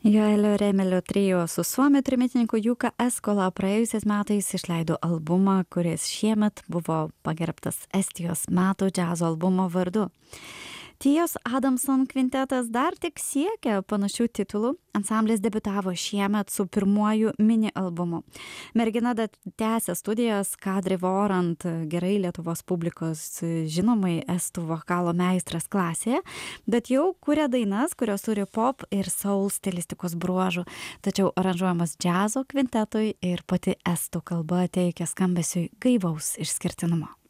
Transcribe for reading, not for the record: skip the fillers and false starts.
Joelio Remelio trio su suomių trimitininku Jukka Eskola praėjusiais metais išleido albumą, kuris šiemet buvo pagerbtas Estijos metų džiazo albumo vardu. Tijos Adamson kvintetas dar tik siekia panašių titulų. Ansamblis debiutavo šiemet su pirmuoju mini albumu. Mergina tęsia studijas Kadri Vorant, gerai Lietuvos publikos žinomai estų vokalo meistras klasėje, bet jau kuria dainas, kurios turi pop ir soul stilistikos bruožų, tačiau aranžuojamas džiazo kvintetui ir pati estų kalba teikia skambesiui gaivaus išskirtinumo.